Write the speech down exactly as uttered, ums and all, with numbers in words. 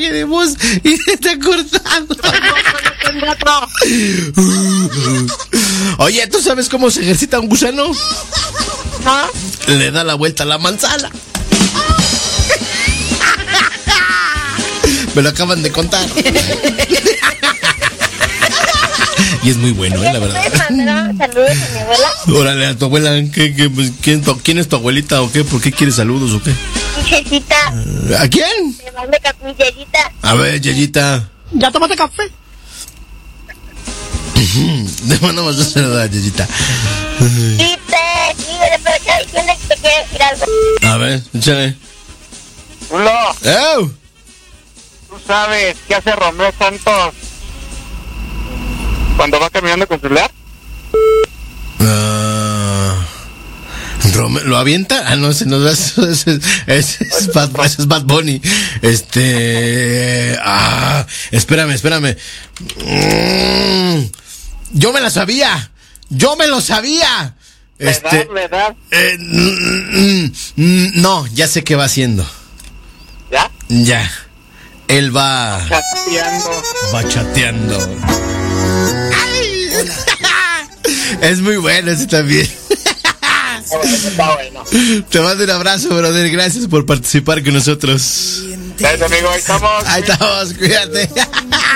mensaje de voz y se está cortando. Oye, ¿tú sabes cómo se ejercita un gusano? ¿No? Le da la vuelta a la manzana. Me lo acaban de contar. Y es muy bueno, ¿eh? La verdad. ¿Puedes mandar saludos a mi abuela? Órale, a tu abuela. ¿Qué, qué, pues, ¿quién, tu, ¿Quién es tu abuelita o qué? ¿Por qué quieres saludos o qué? Mi Yeyita. ¿A quién? Me manda mi Yeyita. A ver, Yeyita. ¿Ya tomaste café? Le mandamos a saludar a Yeyita. Sí, te digo, pero acá diciendo que te quiero decir algo. A ver, échale. Rulo, ¡Oh! ¿tú sabes qué hace Romeo Santos cuando va caminando con su celular? Uh, Rome- ¿Lo avienta? Ah, no, se nos va. Es, es, es, es, Bad, es Bad Bunny. Este. Ah, espérame, espérame. Mm, yo me la sabía. Yo me lo sabía. Este. ¿Verdad, verdad? Eh, mm, mm, no, ya sé qué va haciendo. ¿Ya? Ya. Él va. Chateando. Va chateando. Ay. Es muy bueno ese también. Está bueno, está bueno. Te mando un abrazo, brother. Gracias por participar con nosotros. Gracias, amigo. Ahí estamos. Ahí estamos, cuídate.